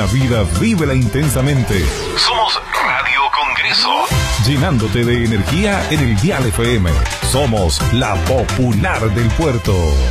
la vida, vívela intensamente. Somos Radio Congreso. Llenándote de energía en el Dial FM. Somos la popular del puerto.